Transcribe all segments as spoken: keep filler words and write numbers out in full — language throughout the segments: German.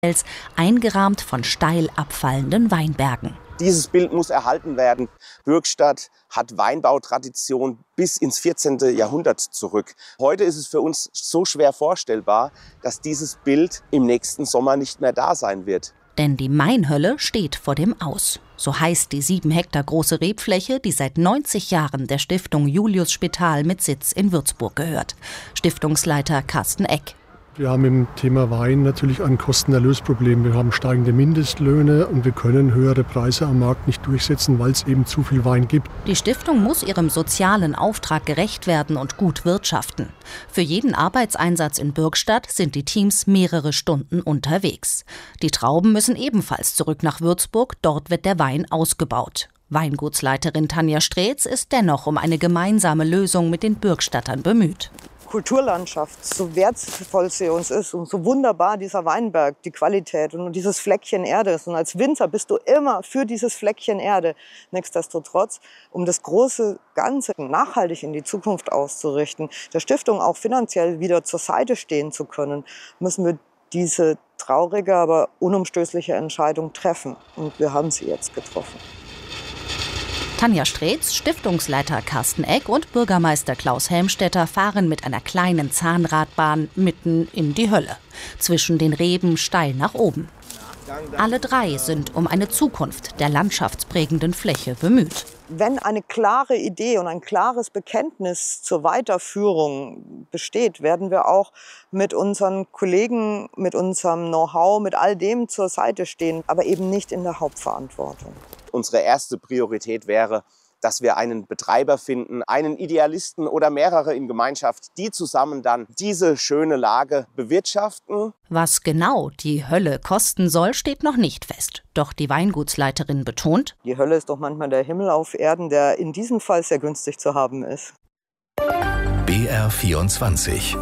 eingerahmt von steil abfallenden Weinbergen. Dieses Bild muss erhalten werden. Bürgstadt hat Weinbautradition bis ins vierzehnte Jahrhundert zurück. Heute ist es für uns so schwer vorstellbar, dass dieses Bild im nächsten Sommer nicht mehr da sein wird. Denn die Mainhölle steht vor dem Aus. So heißt die sieben Hektar große Rebfläche, die seit neunzig Jahren der Stiftung Julius Spital mit Sitz in Würzburg gehört. Stiftungsleiter Carsten Eck. Wir haben im Thema Wein natürlich ein Kostenerlösproblem. Wir haben steigende Mindestlöhne und wir können höhere Preise am Markt nicht durchsetzen, weil es eben zu viel Wein gibt. Die Stiftung muss ihrem sozialen Auftrag gerecht werden und gut wirtschaften. Für jeden Arbeitseinsatz in Bürgstadt sind die Teams mehrere Stunden unterwegs. Die Trauben müssen ebenfalls zurück nach Würzburg, dort wird der Wein ausgebaut. Weingutsleiterin Tanja Streetz ist dennoch um eine gemeinsame Lösung mit den Bürgstattern bemüht. Kulturlandschaft, so wertvoll sie uns ist und so wunderbar dieser Weinberg, die Qualität und dieses Fleckchen Erde ist. Und als Winzer bist du immer für dieses Fleckchen Erde. Nichtsdestotrotz, um das große Ganze nachhaltig in die Zukunft auszurichten, der Stiftung auch finanziell wieder zur Seite stehen zu können, müssen wir diese traurige, aber unumstößliche Entscheidung treffen. Und wir haben sie jetzt getroffen. Tanja Streetz, Stiftungsleiter Carsten Eck und Bürgermeister Klaus Helmstetter fahren mit einer kleinen Zahnradbahn mitten in die Hölle. Zwischen den Reben steil nach oben. Alle drei sind um eine Zukunft der landschaftsprägenden Fläche bemüht. Wenn eine klare Idee und ein klares Bekenntnis zur Weiterführung besteht, werden wir auch mit unseren Kollegen, mit unserem Know-how, mit all dem zur Seite stehen, aber eben nicht in der Hauptverantwortung. Unsere erste Priorität wäre, dass wir einen Betreiber finden, einen Idealisten oder mehrere in Gemeinschaft, die zusammen dann diese schöne Lage bewirtschaften. Was genau die Hölle kosten soll, steht noch nicht fest. Doch die Weingutsleiterin betont: Die Hölle ist doch manchmal der Himmel auf Erden, der in diesem Fall sehr günstig zu haben ist. B R vierundzwanzig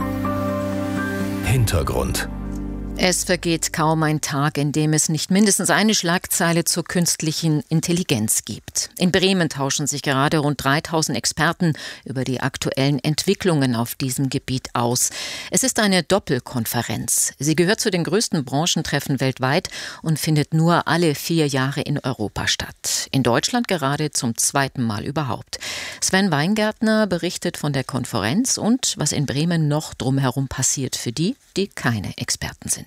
Hintergrund. Es vergeht kaum ein Tag, in dem es nicht mindestens eine Schlagzeile zur künstlichen Intelligenz gibt. In Bremen tauschen sich gerade rund dreitausend Experten über die aktuellen Entwicklungen auf diesem Gebiet aus. Es ist eine Doppelkonferenz. Sie gehört zu den größten Branchentreffen weltweit und findet nur alle vier Jahre in Europa statt. In Deutschland gerade zum zweiten Mal überhaupt. Sven Weingärtner berichtet von der Konferenz und was in Bremen noch drumherum passiert für die, die keine Experten sind.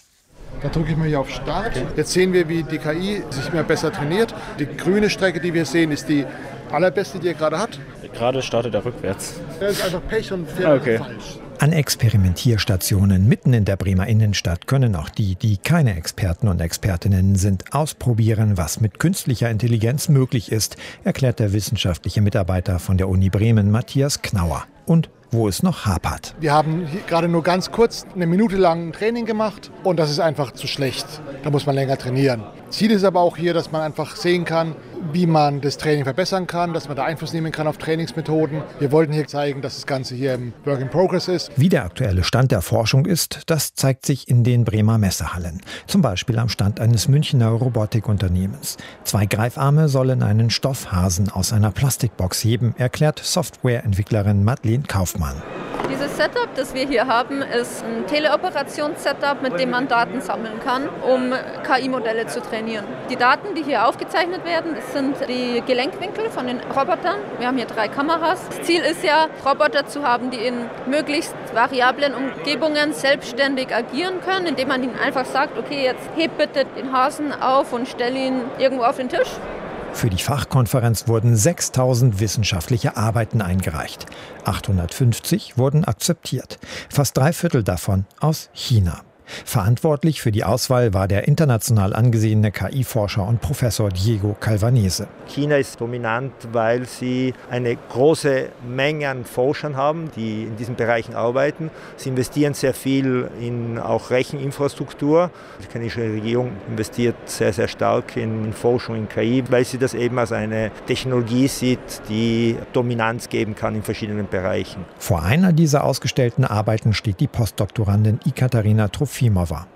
Da drücke ich mal hier auf Start. Jetzt sehen wir, wie die K I sich immer besser trainiert. Die grüne Strecke, die wir sehen, ist die allerbeste, die er gerade hat. Gerade startet er rückwärts. Das ist einfach Pech und fährt okay. falsch. An Experimentierstationen mitten in der Bremer Innenstadt können auch die, die keine Experten und Expertinnen sind, ausprobieren, was mit künstlicher Intelligenz möglich ist, erklärt der wissenschaftliche Mitarbeiter von der Uni Bremen, Matthias Knauer. Und wo es noch hapert. Wir haben hier gerade nur ganz kurz eine Minute lang ein Training gemacht und das ist einfach zu schlecht. Da muss man länger trainieren. Ziel ist aber auch hier, dass man einfach sehen kann, wie man das Training verbessern kann, dass man da Einfluss nehmen kann auf Trainingsmethoden. Wir wollten hier zeigen, dass das Ganze hier im Work in Progress ist. Wie der aktuelle Stand der Forschung ist, das zeigt sich in den Bremer Messehallen. Zum Beispiel am Stand eines Münchner Robotikunternehmens. Zwei Greifarme sollen einen Stoffhasen aus einer Plastikbox heben, erklärt Softwareentwicklerin Madeleine Kaufmann. Dieses Setup, das wir hier haben, ist ein Teleoperations-Setup, mit dem man Daten sammeln kann, um K I-Modelle zu trainieren. Die Daten, die hier aufgezeichnet werden, das sind die Gelenkwinkel von den Robotern. Wir haben hier drei Kameras. Das Ziel ist ja, Roboter zu haben, die in möglichst variablen Umgebungen selbstständig agieren können, indem man ihnen einfach sagt, okay, jetzt heb bitte den Hasen auf und stell ihn irgendwo auf den Tisch. Für die Fachkonferenz wurden sechstausend wissenschaftliche Arbeiten eingereicht. achthundertfünfzig wurden akzeptiert. Fast drei Viertel davon aus China. Verantwortlich für die Auswahl war der international angesehene K I-Forscher und Professor Diego Calvanese. China ist dominant, weil sie eine große Menge an Forschern haben, die in diesen Bereichen arbeiten. Sie investieren sehr viel in auch Recheninfrastruktur. Die chinesische Regierung investiert sehr, sehr stark in Forschung in K I, weil sie das eben als eine Technologie sieht, die Dominanz geben kann in verschiedenen Bereichen. Vor einer dieser ausgestellten Arbeiten steht die Postdoktorandin Ekaterina Trofimova.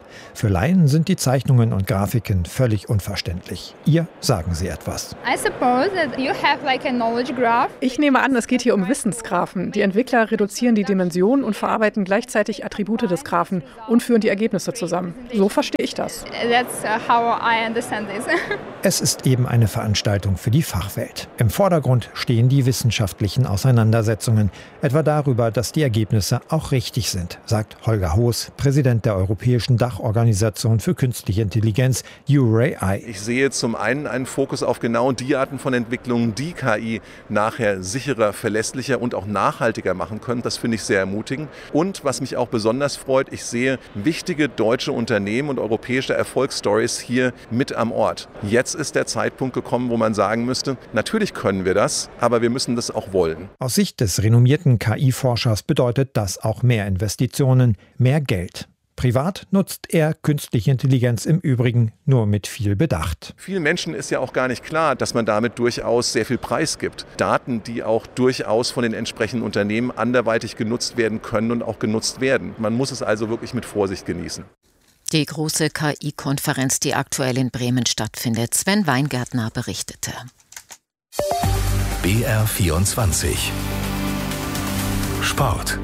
Für Laien sind die Zeichnungen und Grafiken völlig unverständlich. Ihr sagen sie etwas. Ich nehme an, es geht hier um Wissensgraphen. Die Entwickler reduzieren die Dimensionen und verarbeiten gleichzeitig Attribute des Graphen und führen die Ergebnisse zusammen. So verstehe ich das. Es ist eben eine Veranstaltung für die Fachwelt. Im Vordergrund stehen die wissenschaftlichen Auseinandersetzungen, etwa darüber, dass die Ergebnisse auch richtig sind, sagt Holger Hoos, Präsident der Europäischen Dachorganisation für Künstliche Intelligenz, U R A I. Ich sehe zum einen einen Fokus auf genau die Arten von Entwicklungen, die K I nachher sicherer, verlässlicher und auch nachhaltiger machen können. Das finde ich sehr ermutigend. Und was mich auch besonders freut, ich sehe wichtige deutsche Unternehmen und europäische Erfolgsstories hier mit am Ort. Jetzt ist der Zeitpunkt gekommen, wo man sagen müsste, natürlich können wir das, aber wir müssen das auch wollen. Aus Sicht des renommierten K I-Forschers bedeutet das auch mehr Investitionen, mehr Geld. Privat nutzt er künstliche Intelligenz im Übrigen nur mit viel Bedacht. Vielen Menschen ist ja auch gar nicht klar, dass man damit durchaus sehr viel Preis gibt. Daten, die auch durchaus von den entsprechenden Unternehmen anderweitig genutzt werden können und auch genutzt werden. Man muss es also wirklich mit Vorsicht genießen. Die große K I-Konferenz, die aktuell in Bremen stattfindet. Sven Weingärtner berichtete. B R vierundzwanzig Sport.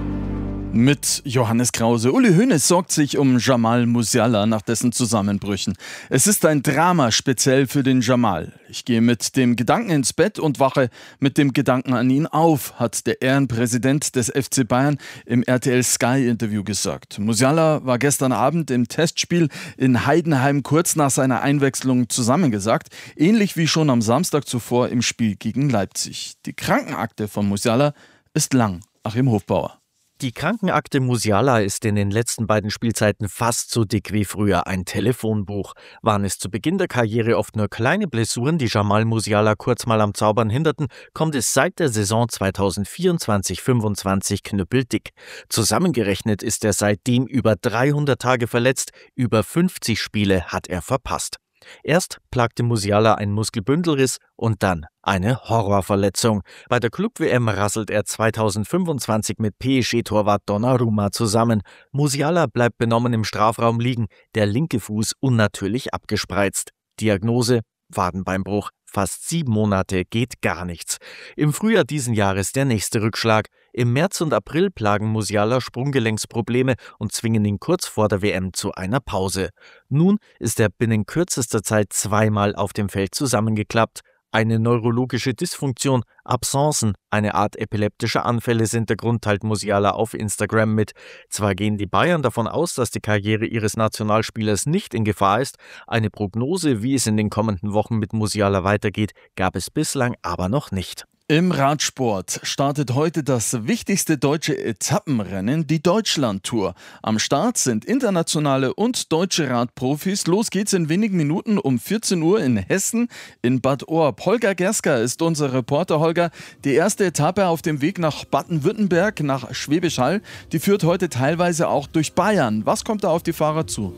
Mit Johannes Krause. Uli Hoeneß sorgt sich um Jamal Musiala nach dessen Zusammenbrüchen. Es ist ein Drama speziell für den Jamal. Ich gehe mit dem Gedanken ins Bett und wache mit dem Gedanken an ihn auf, hat der Ehrenpräsident des F C Bayern im R T L Sky-Interview gesagt. Musiala war gestern Abend im Testspiel in Heidenheim kurz nach seiner Einwechslung zusammengesackt, ähnlich wie schon am Samstag zuvor im Spiel gegen Leipzig. Die Krankenakte von Musiala ist lang. Achim Hofbauer. Die Krankenakte Musiala ist in den letzten beiden Spielzeiten fast so dick wie früher ein Telefonbuch. Waren es zu Beginn der Karriere oft nur kleine Blessuren, die Jamal Musiala kurz mal am Zaubern hinderten, kommt es seit der Saison zweitausendvierundzwanzig fünfundzwanzig knüppeldick. Zusammengerechnet ist er seitdem über dreihundert Tage verletzt, über fünfzig Spiele hat er verpasst. Erst plagte Musiala ein Muskelbündelriss und dann eine Horrorverletzung. Bei der Club-W M rasselt er zweitausendfünfundzwanzig mit P S G-Torwart Donnarumma zusammen. Musiala bleibt benommen im Strafraum liegen, der linke Fuß unnatürlich abgespreizt. Diagnose: Wadenbeinbruch. Fast sieben Monate geht gar nichts. Im Frühjahr diesen Jahres der nächste Rückschlag. Im März und April plagen Musiala Sprunggelenksprobleme und zwingen ihn kurz vor der W M zu einer Pause. Nun ist er binnen kürzester Zeit zweimal auf dem Feld zusammengeklappt. Eine neurologische Dysfunktion, Absencen, eine Art epileptischer Anfälle sind der Grund, teilt Musiala auf Instagram mit. Zwar gehen die Bayern davon aus, dass die Karriere ihres Nationalspielers nicht in Gefahr ist, eine Prognose, wie es in den kommenden Wochen mit Musiala weitergeht, gab es bislang aber noch nicht. Im Radsport startet heute das wichtigste deutsche Etappenrennen, die Deutschlandtour. Am Start sind internationale und deutsche Radprofis. Los geht's in wenigen Minuten um vierzehn Uhr in Hessen in Bad Orb. Holger Gersker ist unser Reporter. Holger, die erste Etappe auf dem Weg nach Baden-Württemberg, nach Schwäbisch Hall, die führt heute teilweise auch durch Bayern. Was kommt da auf die Fahrer zu?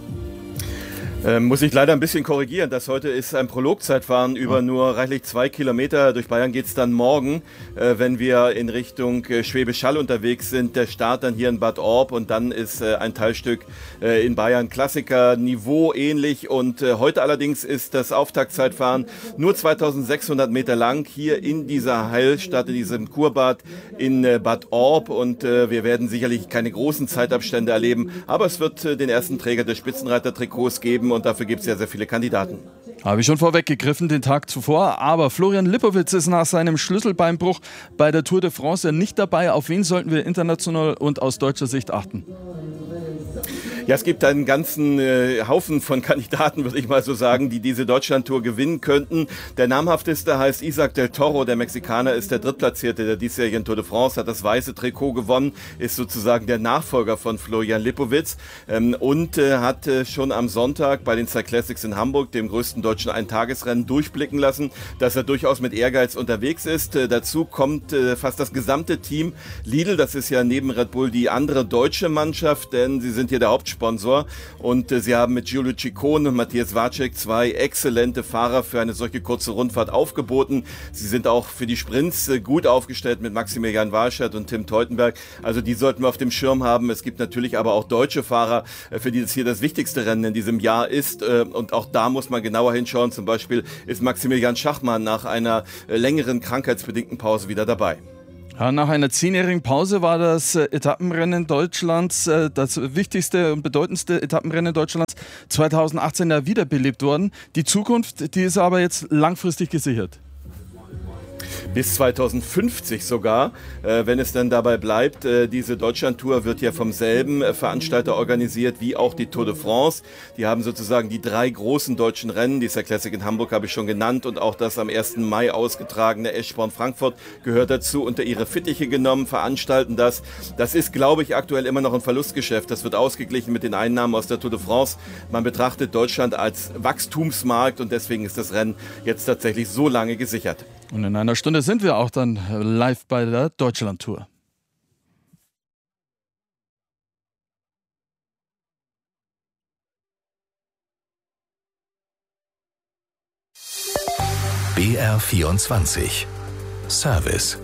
Ähm, muss ich leider ein bisschen korrigieren. Das heute ist ein Prologzeitfahren über nur reichlich zwei Kilometer. Durch Bayern geht es dann morgen, äh, wenn wir in Richtung äh, Schwäbisch Hall unterwegs sind. Der Start dann hier in Bad Orb und dann ist äh, ein Teilstück äh, in Bayern. Klassiker, Niveau ähnlich. Und äh, heute allerdings ist das Auftaktzeitfahren nur zweitausendsechshundert Meter lang hier in dieser Heilstadt, in diesem Kurbad in äh, Bad Orb. Und äh, wir werden sicherlich keine großen Zeitabstände erleben. Aber es wird äh, den ersten Träger des Spitzenreiter-Trikots geben. Und dafür gibt es ja sehr viele Kandidaten. Habe ich schon vorweggegriffen, den Tag zuvor. Aber Florian Lipowitz ist nach seinem Schlüsselbeinbruch bei der Tour de France nicht dabei. Auf wen sollten wir international und aus deutscher Sicht achten? Ja, es gibt einen ganzen äh, Haufen von Kandidaten, würde ich mal so sagen, die diese Deutschlandtour gewinnen könnten. Der namhafteste heißt Isaac del Toro. Der Mexikaner ist der Drittplatzierte der diesjährigen Tour de France, hat das weiße Trikot gewonnen, ist sozusagen der Nachfolger von Florian Lipowitz ähm, und äh, hat äh, schon am Sonntag bei den Cyclassics in Hamburg, dem größten deutschen Eintagesrennen, durchblicken lassen, dass er durchaus mit Ehrgeiz unterwegs ist. Äh, dazu kommt äh, fast das gesamte Team Lidl. Das ist ja neben Red Bull die andere deutsche Mannschaft, denn sie sind hier der Hauptsponsor Sponsor. Und äh, sie haben mit Giulio Ciccone und Matthias Wacek zwei exzellente Fahrer für eine solche kurze Rundfahrt aufgeboten. Sie sind auch für die Sprints äh, gut aufgestellt mit Maximilian Walschert und Tim Teutenberg. Also die sollten wir auf dem Schirm haben. Es gibt natürlich aber auch deutsche Fahrer, äh, für die das hier das wichtigste Rennen in diesem Jahr ist. Äh, und auch da muss man genauer hinschauen. Zum Beispiel ist Maximilian Schachmann nach einer äh, längeren krankheitsbedingten Pause wieder dabei. Ja, nach einer zehnjährigen Pause war das äh, Etappenrennen Deutschlands, äh, das wichtigste und bedeutendste Etappenrennen Deutschlands zweitausendachtzehn ja wiederbelebt worden. Die Zukunft, die ist aber jetzt langfristig gesichert. Bis zweitausendfünfzig sogar, äh, wenn es dann dabei bleibt. Äh, diese Deutschlandtour wird ja vom selben äh, Veranstalter organisiert wie auch die Tour de France. Die haben sozusagen die drei großen deutschen Rennen, die Isar Classic in Hamburg habe ich schon genannt und auch das am ersten Mai ausgetragene Eschborn Frankfurt gehört dazu, unter ihre Fittiche genommen, veranstalten das. Das ist, glaube ich, aktuell immer noch ein Verlustgeschäft. Das wird ausgeglichen mit den Einnahmen aus der Tour de France. Man betrachtet Deutschland als Wachstumsmarkt und deswegen ist das Rennen jetzt tatsächlich so lange gesichert. Und in einer Stunde sind wir auch dann live bei der Deutschlandtour. B R vierundzwanzig Service.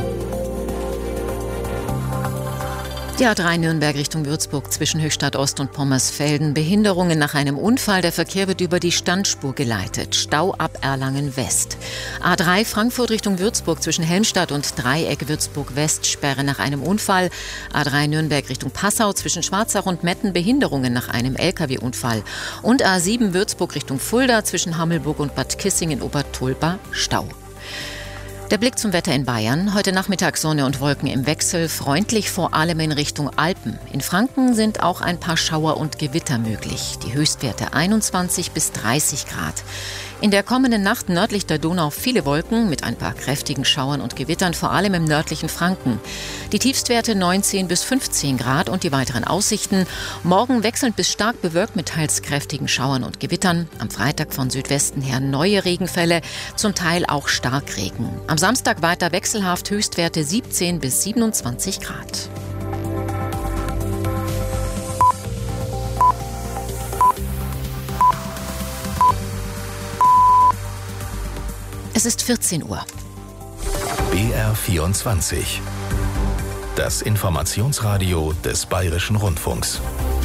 Die A drei Nürnberg Richtung Würzburg zwischen Höchstadt Ost und Pommersfelden. Behinderungen nach einem Unfall. Der Verkehr wird über die Standspur geleitet. Stau ab Erlangen West. A drei Frankfurt Richtung Würzburg zwischen Helmstadt und Dreieck Würzburg West. Sperre nach einem Unfall. A drei Nürnberg Richtung Passau zwischen Schwarzach und Metten. Behinderungen nach einem L K W-Unfall. Und A sieben Würzburg Richtung Fulda zwischen Hammelburg und Bad Kissingen-Obertulba. Stau. Der Blick zum Wetter in Bayern. Heute Nachmittag Sonne und Wolken im Wechsel. Freundlich vor allem in Richtung Alpen. In Franken sind auch ein paar Schauer und Gewitter möglich. Die Höchstwerte einundzwanzig bis dreißig Grad. In der kommenden Nacht nördlich der Donau viele Wolken mit ein paar kräftigen Schauern und Gewittern, vor allem im nördlichen Franken. Die Tiefstwerte neunzehn bis fünfzehn Grad und die weiteren Aussichten. Morgen wechselnd bis stark bewölkt mit teils kräftigen Schauern und Gewittern. Am Freitag von Südwesten her neue Regenfälle, zum Teil auch Starkregen. Am Samstag weiter wechselhaft, Höchstwerte siebzehn bis siebenundzwanzig Grad. Es ist vierzehn Uhr. B R vierundzwanzig. Das Informationsradio des Bayerischen Rundfunks.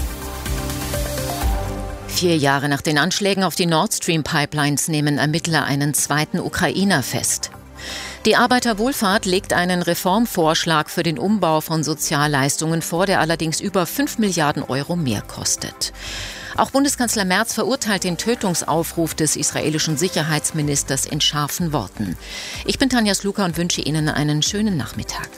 Vier Jahre nach den Anschlägen auf die Nord Stream Pipelines nehmen Ermittler einen zweiten Ukrainer fest. Die Arbeiterwohlfahrt legt einen Reformvorschlag für den Umbau von Sozialleistungen vor, der allerdings über fünf Milliarden Euro mehr kostet. Auch Bundeskanzler Merz verurteilt den Tötungsaufruf des israelischen Sicherheitsministers in scharfen Worten. Ich bin Tanja Sluka und wünsche Ihnen einen schönen Nachmittag.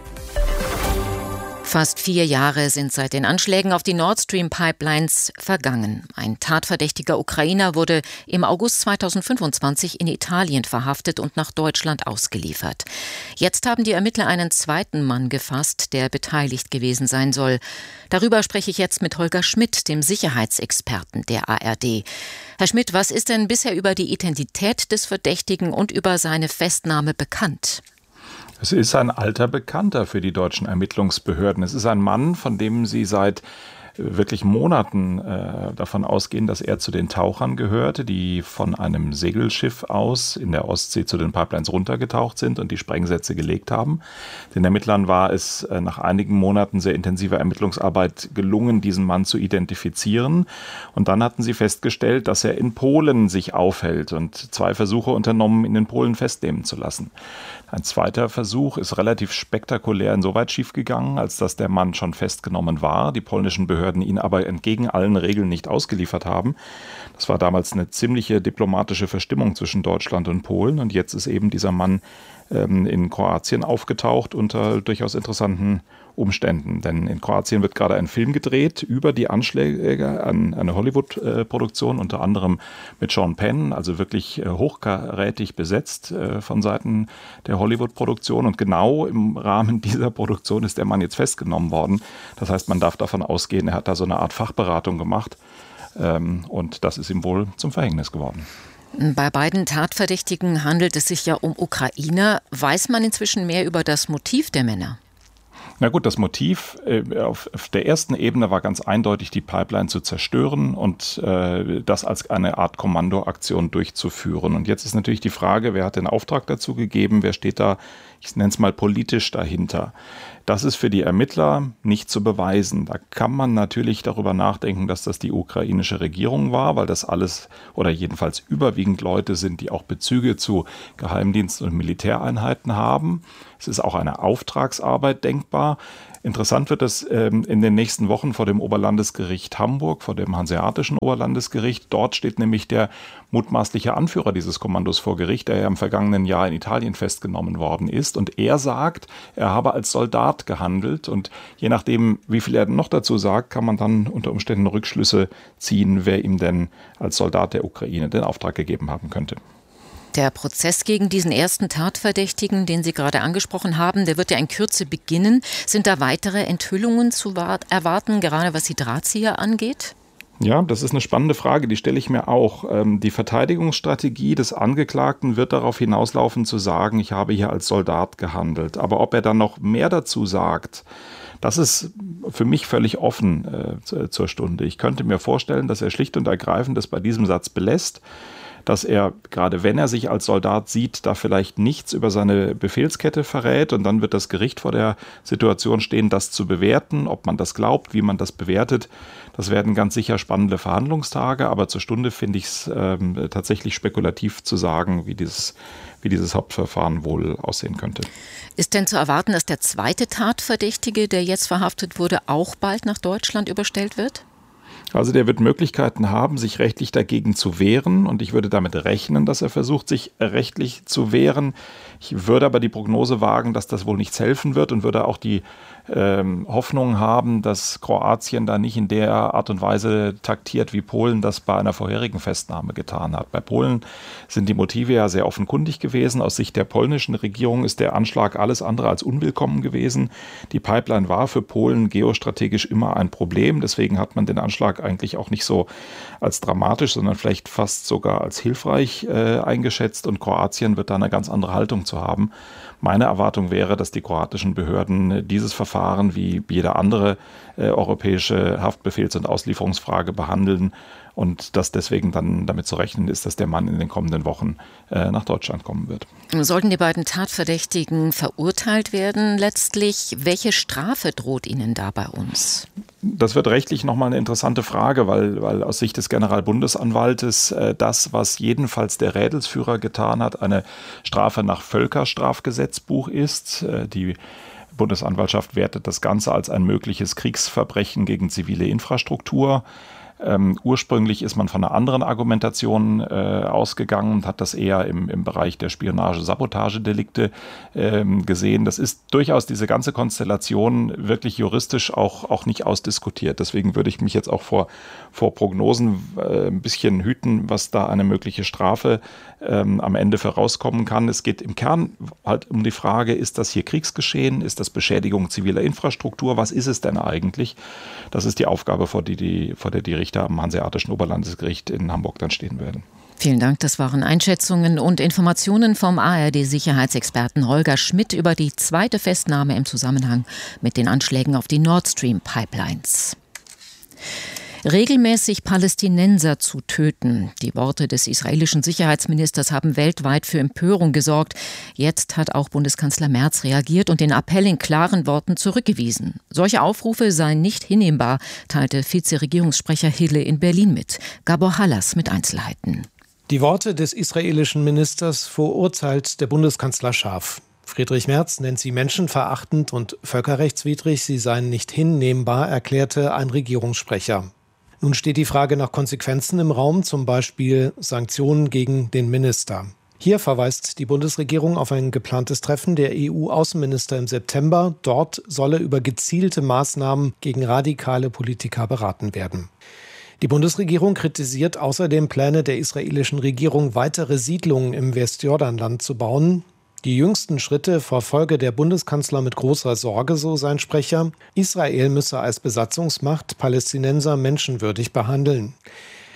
Fast vier Jahre sind seit den Anschlägen auf die Nord Stream Pipelines vergangen. Ein tatverdächtiger Ukrainer wurde im August zweitausendfünfundzwanzig in Italien verhaftet und nach Deutschland ausgeliefert. Jetzt haben die Ermittler einen zweiten Mann gefasst, der beteiligt gewesen sein soll. Darüber spreche ich jetzt mit Holger Schmidt, dem Sicherheitsexperten der A R D. Herr Schmidt, was ist denn bisher über die Identität des Verdächtigen und über seine Festnahme bekannt? Es ist ein alter Bekannter für die deutschen Ermittlungsbehörden. Es ist ein Mann, von dem sie seit wirklich Monaten äh, davon ausgehen, dass er zu den Tauchern gehörte, die von einem Segelschiff aus in der Ostsee zu den Pipelines runtergetaucht sind und die Sprengsätze gelegt haben. Den Ermittlern war es äh, nach einigen Monaten sehr intensiver Ermittlungsarbeit gelungen, diesen Mann zu identifizieren. Und dann hatten sie festgestellt, dass er in Polen sich aufhält und zwei Versuche unternommen, ihn in Polen festnehmen zu lassen. Ein zweiter Versuch ist relativ spektakulär insoweit schiefgegangen, als dass der Mann schon festgenommen war, die polnischen Behörden ihn aber entgegen allen Regeln nicht ausgeliefert haben. Das war damals eine ziemliche diplomatische Verstimmung zwischen Deutschland und Polen und jetzt ist eben dieser Mann ähm, in Kroatien aufgetaucht unter durchaus interessanten Umständen. Denn in Kroatien wird gerade ein Film gedreht über die Anschläge an eine Hollywood-Produktion, unter anderem mit Sean Penn, also wirklich hochkarätig besetzt von Seiten der Hollywood-Produktion. Und genau im Rahmen dieser Produktion ist der Mann jetzt festgenommen worden. Das heißt, man darf davon ausgehen, er hat da so eine Art Fachberatung gemacht. Und das ist ihm wohl zum Verhängnis geworden. Bei beiden Tatverdächtigen handelt es sich ja um Ukrainer. Weiß man inzwischen mehr über das Motiv der Männer? Na gut, das Motiv äh, auf, auf der ersten Ebene war ganz eindeutig, die Pipeline zu zerstören und äh, das als eine Art Kommandoaktion durchzuführen. Und jetzt ist natürlich die Frage, wer hat den Auftrag dazu gegeben, wer steht da, ich nenne es mal politisch dahinter. Das ist für die Ermittler nicht zu beweisen. Da kann man natürlich darüber nachdenken, dass das die ukrainische Regierung war, weil das alles oder jedenfalls überwiegend Leute sind, die auch Bezüge zu Geheimdienst- und Militäreinheiten haben. Es ist auch eine Auftragsarbeit denkbar. Interessant wird es ähm, in den nächsten Wochen vor dem Oberlandesgericht Hamburg, vor dem Hanseatischen Oberlandesgericht. Dort steht nämlich der mutmaßliche Anführer dieses Kommandos vor Gericht, der ja im vergangenen Jahr in Italien festgenommen worden ist. Und er sagt, er habe als Soldat gehandelt. Und je nachdem, wie viel er noch dazu sagt, kann man dann unter Umständen Rückschlüsse ziehen, wer ihm denn als Soldat der Ukraine den Auftrag gegeben haben könnte. Der Prozess gegen diesen ersten Tatverdächtigen, den Sie gerade angesprochen haben, der wird ja in Kürze beginnen. Sind da weitere Enthüllungen zu erwarten, gerade was die Drahtzieher angeht? Ja, das ist eine spannende Frage, die stelle ich mir auch. Die Verteidigungsstrategie des Angeklagten wird darauf hinauslaufen zu sagen, ich habe hier als Soldat gehandelt. Aber ob er dann noch mehr dazu sagt, das ist für mich völlig offen äh, zur Stunde. Ich könnte mir vorstellen, dass er schlicht und ergreifend das bei diesem Satz belässt, dass er, gerade wenn er sich als Soldat sieht, da vielleicht nichts über seine Befehlskette verrät und dann wird das Gericht vor der Situation stehen, das zu bewerten, ob man das glaubt, wie man das bewertet. Das werden ganz sicher spannende Verhandlungstage, aber zur Stunde finde ich es ähm, tatsächlich spekulativ zu sagen, wie dieses, wie dieses Hauptverfahren wohl aussehen könnte. Ist denn zu erwarten, dass der zweite Tatverdächtige, der jetzt verhaftet wurde, auch bald nach Deutschland überstellt wird? Also der wird Möglichkeiten haben, sich rechtlich dagegen zu wehren und ich würde damit rechnen, dass er versucht, sich rechtlich zu wehren. Ich würde aber die Prognose wagen, dass das wohl nichts helfen wird und würde auch die ähm, Hoffnung haben, dass Kroatien da nicht in der Art und Weise taktiert, wie Polen das bei einer vorherigen Festnahme getan hat. Bei Polen sind die Motive ja sehr offenkundig gewesen. Aus Sicht der polnischen Regierung ist der Anschlag alles andere als unwillkommen gewesen. Die Pipeline war für Polen geostrategisch immer ein Problem. Deswegen hat man den Anschlag eigentlich auch nicht so als dramatisch, sondern vielleicht fast sogar als hilfreich äh, eingeschätzt. Und Kroatien wird da eine ganz andere Haltung zu haben. Meine Erwartung wäre, dass die kroatischen Behörden dieses Verfahren wie jede andere äh, europäische Haftbefehls- und Auslieferungsfrage behandeln und dass deswegen dann damit zu rechnen ist, dass der Mann in den kommenden Wochen äh, nach Deutschland kommen wird. Sollten die beiden Tatverdächtigen verurteilt werden letztlich, welche Strafe droht ihnen da bei uns? Das wird rechtlich nochmal eine interessante Frage, weil, weil aus Sicht des Generalbundesanwaltes äh, das, was jedenfalls der Rädelsführer getan hat, eine Strafe nach Völkerstrafgesetzbuch ist. Äh, die Bundesanwaltschaft wertet das Ganze als ein mögliches Kriegsverbrechen gegen zivile Infrastruktur. Ähm, ursprünglich ist man von einer anderen Argumentation äh, ausgegangen und hat das eher im, im Bereich der Spionage-Sabotagedelikte ähm, gesehen. Das ist durchaus diese ganze Konstellation wirklich juristisch auch, auch nicht ausdiskutiert. Deswegen würde ich mich jetzt auch vor, vor Prognosen äh, ein bisschen hüten, was da eine mögliche Strafe ähm, am Ende für rauskommen kann. Es geht im Kern halt um die Frage, ist das hier Kriegsgeschehen? Ist das Beschädigung ziviler Infrastruktur? Was ist es denn eigentlich? Das ist die Aufgabe, vor, die, die, vor der die Richter am Hanseatischen Oberlandesgericht in Hamburg dann stehen werden. Vielen Dank, das waren Einschätzungen und Informationen vom A R D-Sicherheitsexperten Holger Schmidt über die zweite Festnahme im Zusammenhang mit den Anschlägen auf die Nord Stream-Pipelines. Regelmäßig Palästinenser zu töten. Die Worte des israelischen Sicherheitsministers haben weltweit für Empörung gesorgt. Jetzt hat auch Bundeskanzler Merz reagiert und den Appell in klaren Worten zurückgewiesen. Solche Aufrufe seien nicht hinnehmbar, teilte Vizeregierungssprecher Hille in Berlin mit. Gabor Hallas mit Einzelheiten. Die Worte des israelischen Ministers verurteilt der Bundeskanzler scharf. Friedrich Merz nennt sie menschenverachtend und völkerrechtswidrig, sie seien nicht hinnehmbar, erklärte ein Regierungssprecher. Nun steht die Frage nach Konsequenzen im Raum, zum Beispiel Sanktionen gegen den Minister. Hier verweist die Bundesregierung auf ein geplantes Treffen der E U-Außenminister im September. Dort solle über gezielte Maßnahmen gegen radikale Politiker beraten werden. Die Bundesregierung kritisiert außerdem Pläne der israelischen Regierung, weitere Siedlungen im Westjordanland zu bauen. Die jüngsten Schritte verfolge der Bundeskanzler mit großer Sorge, so sein Sprecher. Israel müsse als Besatzungsmacht Palästinenser menschenwürdig behandeln.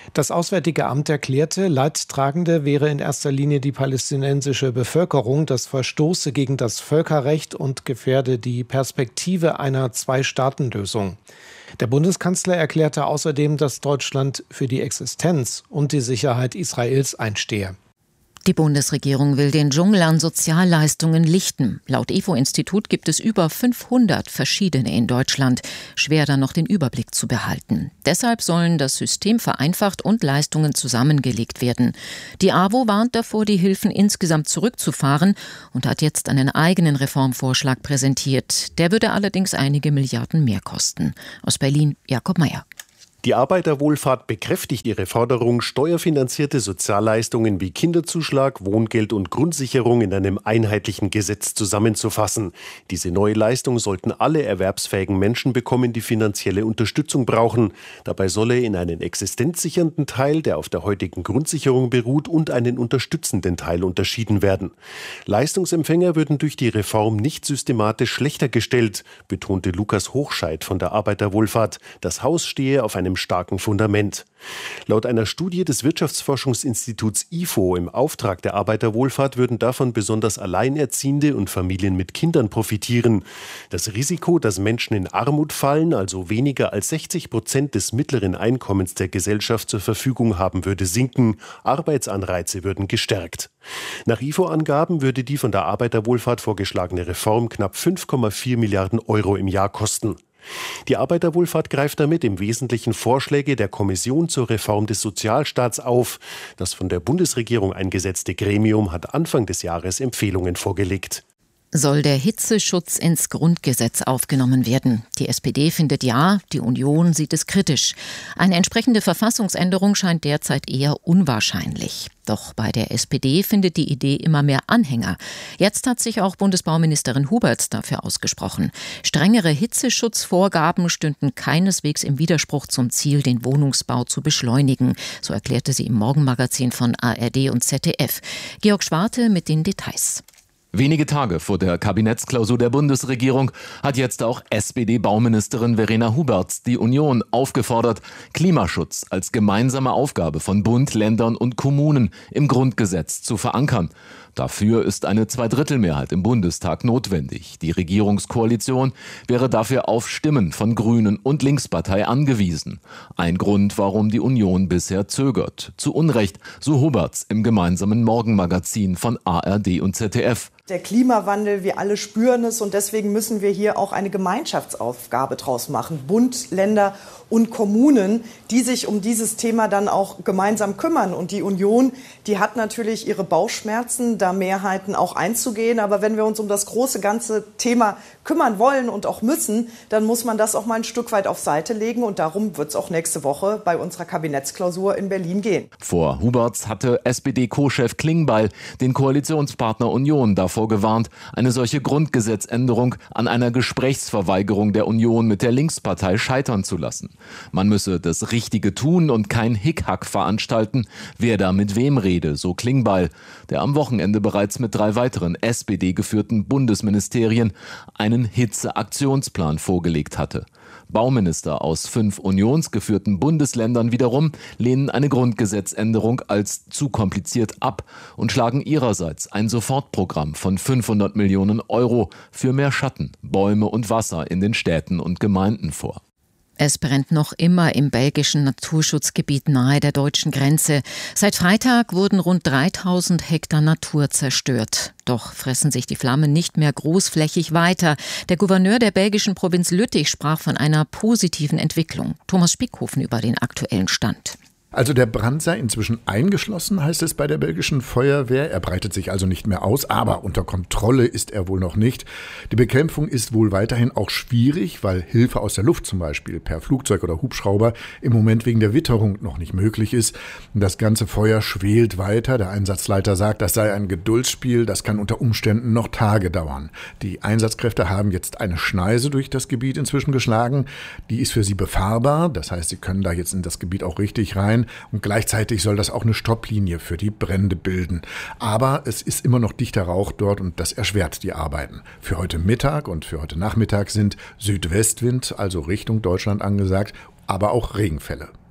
Das Auswärtige Amt erklärte, Leidtragende wäre in erster Linie die palästinensische Bevölkerung. Das verstoße gegen das Völkerrecht und gefährde die Perspektive einer Zwei-Staaten-Lösung. Der Bundeskanzler erklärte außerdem, dass Deutschland für die Existenz und die Sicherheit Israels einstehe. Die Bundesregierung will den Dschungel an Sozialleistungen lichten. Laut I F O-Institut gibt es über fünfhundert verschiedene in Deutschland. Schwer dann noch den Überblick zu behalten. Deshalb sollen das System vereinfacht und Leistungen zusammengelegt werden. Die A W O warnt davor, die Hilfen insgesamt zurückzufahren und hat jetzt einen eigenen Reformvorschlag präsentiert. Der würde allerdings einige Milliarden mehr kosten. Aus Berlin, Jakob Mayer. Die Arbeiterwohlfahrt bekräftigt ihre Forderung, steuerfinanzierte Sozialleistungen wie Kinderzuschlag, Wohngeld und Grundsicherung in einem einheitlichen Gesetz zusammenzufassen. Diese neue Leistung sollten alle erwerbsfähigen Menschen bekommen, die finanzielle Unterstützung brauchen. Dabei solle in einen existenzsichernden Teil, der auf der heutigen Grundsicherung beruht, und einen unterstützenden Teil unterschieden werden. Leistungsempfänger würden durch die Reform nicht systematisch schlechter gestellt, betonte Lukas Hochscheid von der Arbeiterwohlfahrt. Das Haus stehe auf einem starken Fundament. Laut einer Studie des Wirtschaftsforschungsinstituts I F O im Auftrag der Arbeiterwohlfahrt würden davon besonders Alleinerziehende und Familien mit Kindern profitieren. Das Risiko, dass Menschen in Armut fallen, also weniger als sechzig Prozent des mittleren Einkommens der Gesellschaft zur Verfügung haben, würde sinken. Arbeitsanreize würden gestärkt. Nach I F O-Angaben würde die von der Arbeiterwohlfahrt vorgeschlagene Reform knapp fünf Komma vier Milliarden Euro im Jahr kosten. Die Arbeiterwohlfahrt greift damit im Wesentlichen Vorschläge der Kommission zur Reform des Sozialstaats auf. Das von der Bundesregierung eingesetzte Gremium hat Anfang des Jahres Empfehlungen vorgelegt. Soll der Hitzeschutz ins Grundgesetz aufgenommen werden? Die S P D findet ja, die Union sieht es kritisch. Eine entsprechende Verfassungsänderung scheint derzeit eher unwahrscheinlich. Doch bei der S P D findet die Idee immer mehr Anhänger. Jetzt hat sich auch Bundesbauministerin Huberts dafür ausgesprochen. Strengere Hitzeschutzvorgaben stünden keineswegs im Widerspruch zum Ziel, den Wohnungsbau zu beschleunigen. So erklärte sie im Morgenmagazin von A R D und Z D F. Georg Schwarte mit den Details. Wenige Tage vor der Kabinettsklausur der Bundesregierung hat jetzt auch S P D-Bauministerin Verena Huberts die Union aufgefordert, Klimaschutz als gemeinsame Aufgabe von Bund, Ländern und Kommunen im Grundgesetz zu verankern. Dafür ist eine Zweidrittelmehrheit im Bundestag notwendig. Die Regierungskoalition wäre dafür auf Stimmen von Grünen und Linkspartei angewiesen. Ein Grund, warum die Union bisher zögert. Zu Unrecht, so Huberts im gemeinsamen Morgenmagazin von A R D und Z D F. Der Klimawandel, wir alle spüren es und deswegen müssen wir hier auch eine Gemeinschaftsaufgabe draus machen. Bund, Länder und Kommunen, die sich um dieses Thema dann auch gemeinsam kümmern. Und die Union, die hat natürlich ihre Bauchschmerzen, da Mehrheiten auch einzugehen. Aber wenn wir uns um das große ganze Thema kümmern wollen und auch müssen, dann muss man das auch mal ein Stück weit auf Seite legen. Und darum wird es auch nächste Woche bei unserer Kabinettsklausur in Berlin gehen. Vor Huberts hatte S P D-Co-Chef Klingbeil den Koalitionspartner Union davor gewarnt, eine solche Grundgesetzänderung an einer Gesprächsverweigerung der Union mit der Linkspartei scheitern zu lassen. Man müsse das Richtige tun und kein Hickhack veranstalten, wer da mit wem rede, so Klingbeil, der am Wochenende bereits mit drei weiteren S P D-geführten Bundesministerien einen Hitzeaktionsplan vorgelegt hatte. Bauminister aus fünf unionsgeführten Bundesländern wiederum lehnen eine Grundgesetzänderung als zu kompliziert ab und schlagen ihrerseits ein Sofortprogramm von fünfhundert Millionen Euro für mehr Schatten, Bäume und Wasser in den Städten und Gemeinden vor. Es brennt noch immer im belgischen Naturschutzgebiet nahe der deutschen Grenze. Seit Freitag wurden rund dreitausend Hektar Natur zerstört. Doch fressen sich die Flammen nicht mehr großflächig weiter. Der Gouverneur der belgischen Provinz Lüttich sprach von einer positiven Entwicklung. Thomas Spickhofen über den aktuellen Stand. Also der Brand sei inzwischen eingeschlossen, heißt es bei der belgischen Feuerwehr. Er breitet sich also nicht mehr aus, aber unter Kontrolle ist er wohl noch nicht. Die Bekämpfung ist wohl weiterhin auch schwierig, weil Hilfe aus der Luft zum Beispiel per Flugzeug oder Hubschrauber im Moment wegen der Witterung noch nicht möglich ist. Das ganze Feuer schwelt weiter. Der Einsatzleiter sagt, das sei ein Geduldsspiel, das kann unter Umständen noch Tage dauern. Die Einsatzkräfte haben jetzt eine Schneise durch das Gebiet inzwischen geschlagen. Die ist für sie befahrbar, das heißt, sie können da jetzt in das Gebiet auch richtig rein. Und gleichzeitig soll das auch eine Stopplinie für die Brände bilden. Aber es ist immer noch dichter Rauch dort und das erschwert die Arbeiten. Für heute Mittag und für heute Nachmittag sind Südwestwind, also Richtung Deutschland angesagt, aber auch Regenfälle.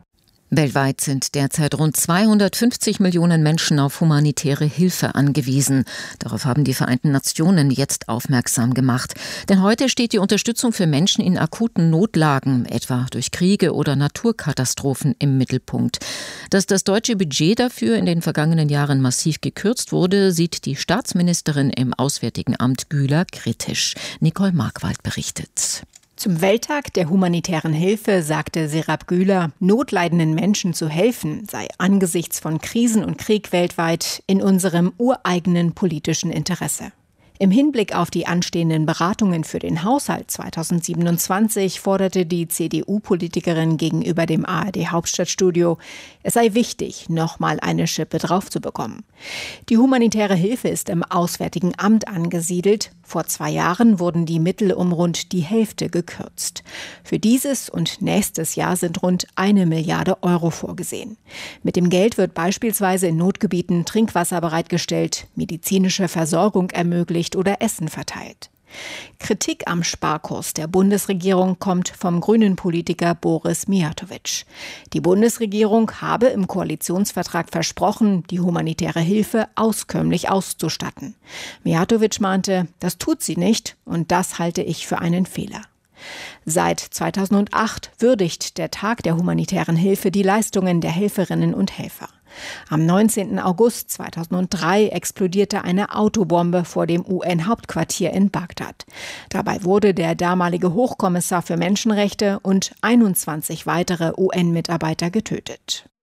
Weltweit sind derzeit rund zweihundertfünfzig Millionen Menschen auf humanitäre Hilfe angewiesen. Darauf haben die Vereinten Nationen jetzt aufmerksam gemacht. Denn heute steht die Unterstützung für Menschen in akuten Notlagen, etwa durch Kriege oder Naturkatastrophen, im Mittelpunkt. Dass das deutsche Budget dafür in den vergangenen Jahren massiv gekürzt wurde, sieht die Staatsministerin im Auswärtigen Amt Güler kritisch. Nicole Markwald berichtet. Zum Welttag der humanitären Hilfe sagte Serap Güler, notleidenden Menschen zu helfen sei angesichts von Krisen und Krieg weltweit in unserem ureigenen politischen Interesse. Im Hinblick auf die anstehenden Beratungen für den Haushalt zweitausendsiebenundzwanzig forderte die C D U-Politikerin gegenüber dem A R D-Hauptstadtstudio, es sei wichtig, nochmal eine Schippe draufzubekommen. Die humanitäre Hilfe ist im Auswärtigen Amt angesiedelt. Vor zwei Jahren wurden die Mittel um rund die Hälfte gekürzt. Für dieses und nächstes Jahr sind rund eine Milliarde Euro vorgesehen. Mit dem Geld wird beispielsweise in Notgebieten Trinkwasser bereitgestellt, medizinische Versorgung ermöglicht oder Essen verteilt. Kritik am Sparkurs der Bundesregierung kommt vom grünen Politiker Boris Mijatović. Die Bundesregierung habe im Koalitionsvertrag versprochen, die humanitäre Hilfe auskömmlich auszustatten. Mijatović meinte, das tut sie nicht und das halte ich für einen Fehler. Seit zweitausendacht würdigt der Tag der humanitären Hilfe die Leistungen der Helferinnen und Helfer. Am neunzehnten August zweitausenddrei explodierte eine Autobombe vor dem U N-Hauptquartier in Bagdad. Dabei wurde der damalige Hochkommissar für Menschenrechte und einundzwanzig weitere U N-Mitarbeiter getötet.